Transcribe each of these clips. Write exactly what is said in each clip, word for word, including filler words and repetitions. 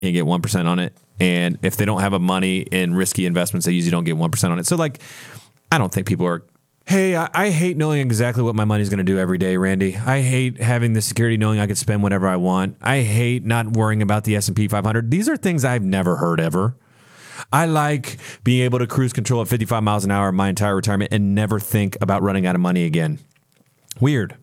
you get one percent on it. And if they don't have a money in risky investments, they usually don't get one percent on it. So, like, I don't think people are, hey, I, I hate knowing exactly what my money's going to do every day, Randy. I hate having the security knowing I can spend whatever I want. I hate not worrying about the S and P five hundred. These are things I've never heard ever. I like being able to cruise control at fifty-five miles an hour my entire retirement and never think about running out of money again. Weird.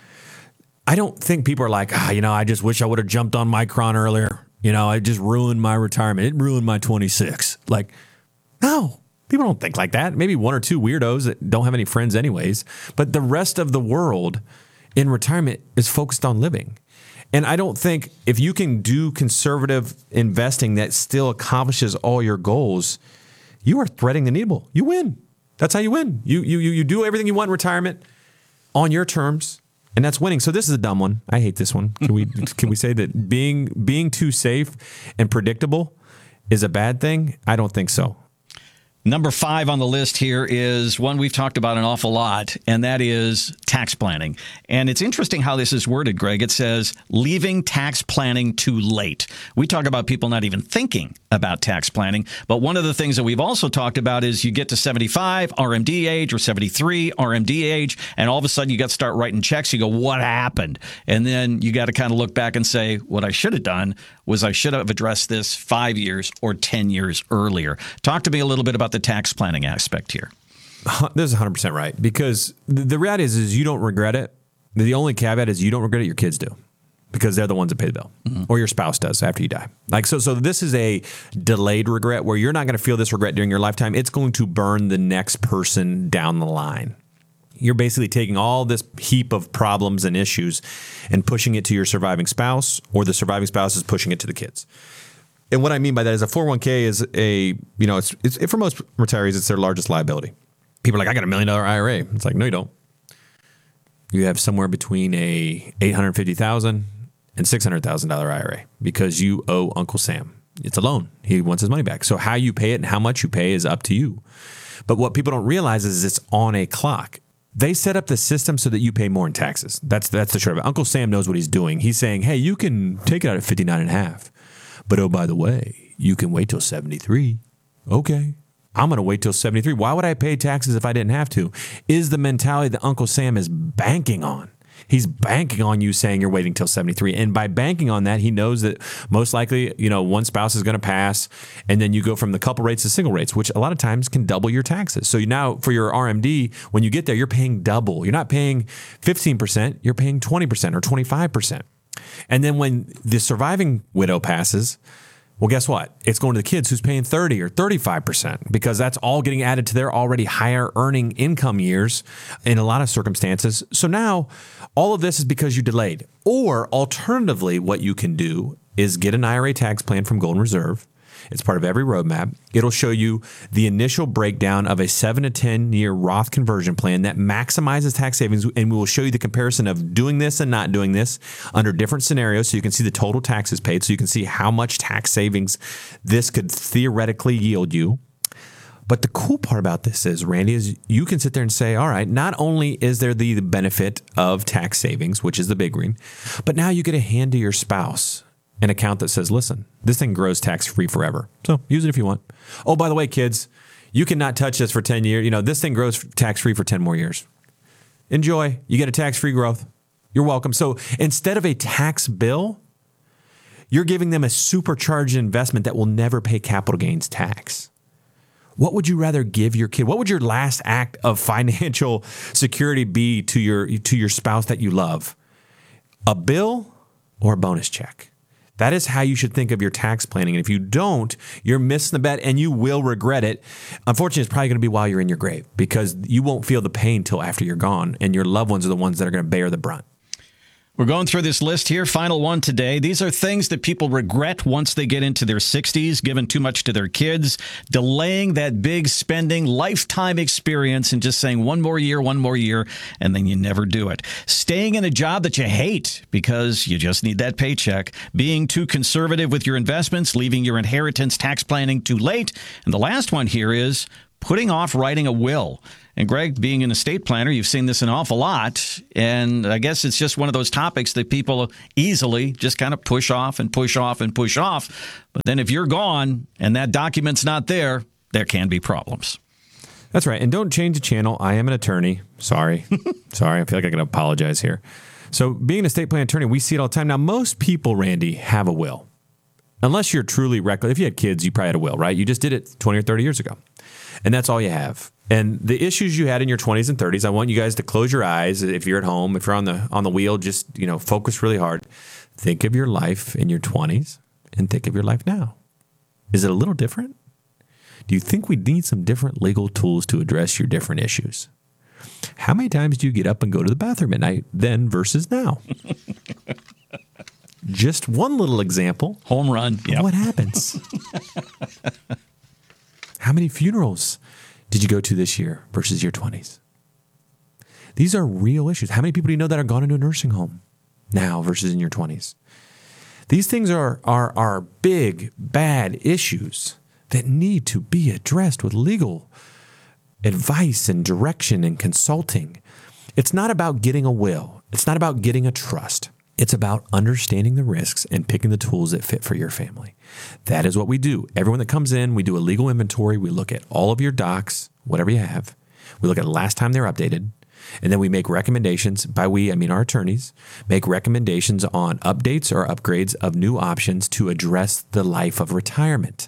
I don't think people are like, ah, you know, I just wish I would have jumped on Micron earlier. You know, I just ruined my retirement. It ruined my twenty-six. Like, no, people don't think like that. Maybe one or two weirdos that don't have any friends anyways. But the rest of the world in retirement is focused on living. And I don't think if you can do conservative investing that still accomplishes all your goals, you are threading the needle. You win. That's how you win. You you you do everything you want in retirement on your terms. And that's winning. So this is a dumb one. I hate this one. Can we can we say that being being too safe and predictable is a bad thing? I don't think so. Number five on the list here is one we've talked about an awful lot, and that is tax planning. And it's interesting how this is worded, Greg. It says, leaving tax planning too late. We talk about people not even thinking about tax planning. But one of the things that we've also talked about is you get to seventy-five, R M D age, or seventy-three, R M D age, and all of a sudden you got to start writing checks. You go, what happened? And then you got to kind of look back and say, what I should have done was I should have addressed this five years or ten years earlier. Talk to me a little bit about the tax planning aspect here. This is one hundred percent right, because the reality is, is you don't regret it. The only caveat is you don't regret it, your kids do, because they're the ones that pay the bill, mm-hmm. or your spouse does after you die. Like so, so this is a delayed regret where you're not going to feel this regret during your lifetime. It's going to burn the next person down the line. You're basically taking all this heap of problems and issues and pushing it to your surviving spouse, or the surviving spouse is pushing it to the kids. And what I mean by that is a four oh one k is a, you know, it's, it's for most retirees, it's their largest liability. People are like, I got a million dollar I R A. It's like, no, you don't. You have somewhere between a eight hundred fifty thousand dollars and six hundred thousand dollars I R A because you owe Uncle Sam. It's a loan. He wants his money back. So how you pay it and how much you pay is up to you. But what people don't realize is it's on a clock. They set up the system so that you pay more in taxes. That's that's the short of it. Uncle Sam knows what he's doing. He's saying, hey, you can take it out at fifty-nine and a half. But oh, by the way, you can wait till seventy-three. Okay. I'm going to wait till seventy-three. Why would I pay taxes if I didn't have to? Is the mentality that Uncle Sam is banking on. He's banking on you saying you're waiting till seventy-three. And by banking on that, he knows that most likely, you know, one spouse is going to pass. And then you go from the couple rates to single rates, which a lot of times can double your taxes. So you now for your R M D, when you get there, you're paying double. You're not paying fifteen percent. You're paying twenty percent or twenty-five percent. And then when the surviving widow passes, well, guess what? It's going to the kids who's paying thirty or thirty-five percent because that's all getting added to their already higher earning income years in a lot of circumstances. So now all of this is because you delayed. Or alternatively, what you can do is get an I R A tax plan from Golden Reserve. It's part of every roadmap. It'll show you the initial breakdown of a seven to ten year Roth conversion plan that maximizes tax savings. And we will show you the comparison of doing this and not doing this under different scenarios. So you can see the total taxes paid. So you can see how much tax savings this could theoretically yield you. But the cool part about this is, Randy, is you can sit there and say, all right, not only is there the benefit of tax savings, which is the big green, but now you get a hand to your spouse an account that says, listen, this thing grows tax-free forever. So use it if you want. Oh, by the way, kids, you cannot touch this for ten years. You know, this thing grows tax-free for ten more years. Enjoy. You get a tax-free growth. You're welcome. So instead of a tax bill, you're giving them a supercharged investment that will never pay capital gains tax. What would you rather give your kid? What would your last act of financial security be to your to your spouse that you love? A bill or a bonus check? That is how you should think of your tax planning. And if you don't, you're missing the bet and you will regret it. Unfortunately, it's probably going to be while you're in your grave because you won't feel the pain till after you're gone. And your loved ones are the ones that are going to bear the brunt. We're going through this list here. Final one today. These are things that people regret once they get into their sixties, giving too much to their kids, delaying that big spending, lifetime experience, and just saying one more year, one more year, and then you never do it. Staying in a job that you hate because you just need that paycheck. Being too conservative with your investments, leaving your inheritance tax planning too late. And the last one here is putting off writing a will. And Greg, being an estate planner, you've seen this an awful lot. And I guess it's just one of those topics that people easily just kind of push off and push off and push off. But then if you're gone and that document's not there, there can be problems. That's right. And don't change the channel. I am an attorney. Sorry. Sorry. I feel like I can apologize here. So being an estate plan attorney, we see it all the time. Now, most people, Randy, have a will. Unless you're truly reckless. If you had kids, you probably had a will, right? You just did it twenty or thirty years ago. And that's all you have. And the issues you had in your twenties and thirties, I want you guys to close your eyes. If you're at home, if you're on the on the wheel, just, you know, focus really hard. Think of your life in your twenties and think of your life now. Is it a little different? Do you think we need some different legal tools to address your different issues? How many times do you get up and go to the bathroom at night then versus now? Just one little example. Home run. Yep. What happens? How many funerals did you go to this year versus your twenties? These are real issues. How many people do you know that are gone into a nursing home now versus in your twenties? These things are, are, are big, bad issues that need to be addressed with legal advice and direction and consulting. It's not about getting a will. It's not about getting a trust. It's about understanding the risks and picking the tools that fit for your family. That is what we do. Everyone that comes in, we do a legal inventory. We look at all of your docs, whatever you have. We look at the last time they're updated. And then we make recommendations. By we, I mean our attorneys, make recommendations on updates or upgrades of new options to address the life of retirement.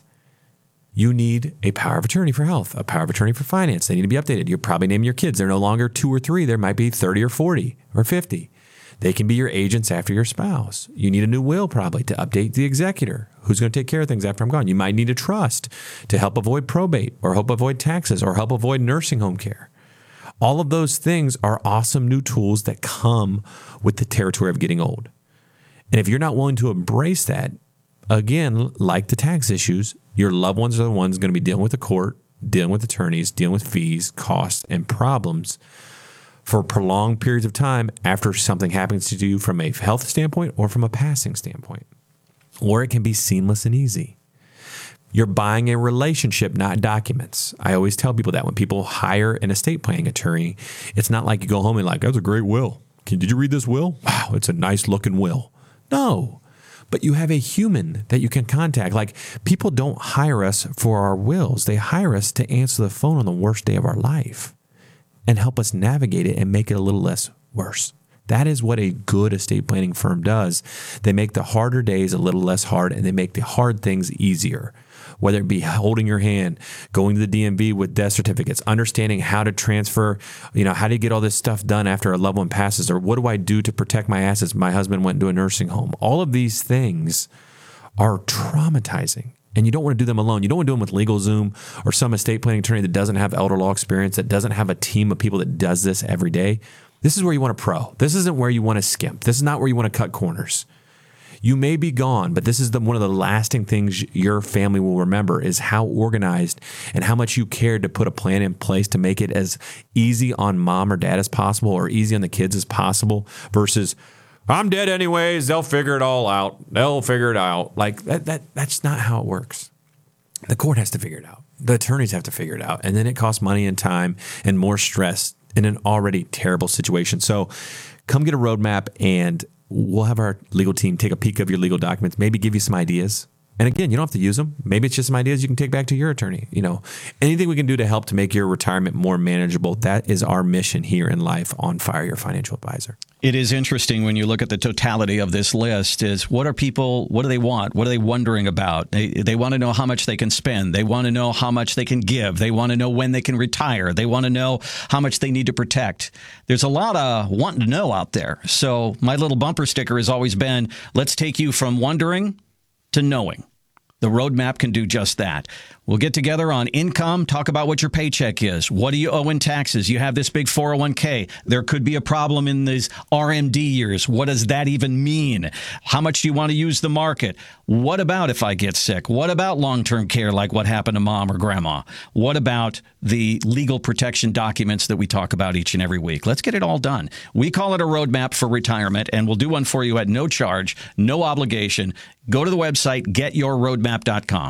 You need a power of attorney for health, a power of attorney for finance. They need to be updated. You're probably naming your kids. They're no longer two or three. There might be thirty or forty or fifty. They can be your agents after your spouse. You need a new will probably to update the executor. Who's going to take care of things after I'm gone? You might need a trust to help avoid probate or help avoid taxes or help avoid nursing home care. All of those things are awesome new tools that come with the territory of getting old. And if you're not willing to embrace that, again, like the tax issues, your loved ones are the ones going to be dealing with the court, dealing with attorneys, dealing with fees, costs, and problems for prolonged periods of time after something happens to you from a health standpoint or from a passing standpoint. Or it can be seamless and easy. You're buying a relationship, not documents. I always tell people that when people hire an estate planning attorney, it's not like you go home and like, that's a great will. Can, did you read this will? Wow, it's a nice looking will. No, but you have a human that you can contact. Like, people don't hire us for our wills. They hire us to answer the phone on the worst day of our life and help us navigate it and make it a little less worse. That is what a good estate planning firm does. They make the harder days a little less hard, and they make the hard things easier. Whether it be holding your hand, going to the D M V with death certificates, understanding how to transfer, you know, how do you get all this stuff done after a loved one passes, or what do I do to protect my assets? My husband went into a nursing home. All of these things are traumatizing. And you don't want to do them alone. You don't want to do them with LegalZoom or some estate planning attorney that doesn't have elder law experience, that doesn't have a team of people that does this every day. This is where you want a pro. This isn't where you want to skimp. This is not where you want to cut corners. You may be gone, but this is the, one of the lasting things your family will remember is how organized and how much you cared to put a plan in place to make it as easy on mom or dad as possible or easy on the kids as possible versus, I'm dead anyways. They'll figure it all out. They'll figure it out. Like that, that, that's not how it works. The court has to figure it out. The attorneys have to figure it out. And then it costs money and time and more stress in an already terrible situation. So come get a roadmap and we'll have our legal team take a peek of your legal documents, maybe give you some ideas. And again, you don't have to use them. Maybe it's just some ideas you can take back to your attorney. You know, anything we can do to help to make your retirement more manageable. That is our mission here in life on Fire Your Financial Advisor. It is interesting when you look at the totality of this list is what are people, what do they want? What are they wondering about? They they want to know how much they can spend. They want to know how much they can give. They want to know when they can retire. They want to know how much they need to protect. There's a lot of wanting to know out there. So my little bumper sticker has always been, let's take you from wondering to knowing. The roadmap can do just that. We'll get together on income, talk about what your paycheck is. What do you owe in taxes? You have this big four oh one k. There could be a problem in these R M D years. What does that even mean? How much do you want to use the market? What about if I get sick? What about long-term care like what happened to mom or grandma? What about the legal protection documents that we talk about each and every week? Let's get it all done. We call it a roadmap for retirement, and we'll do one for you at no charge, no obligation. Go to the website, get your roadmap dot com.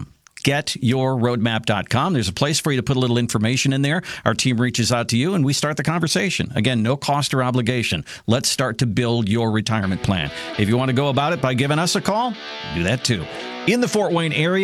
get your roadmap dot com. There's a place for you to put a little information in there. Our team reaches out to you and we start the conversation. Again, no cost or obligation. Let's start to build your retirement plan. If you want to go about it by giving us a call, do that too. In the Fort Wayne area,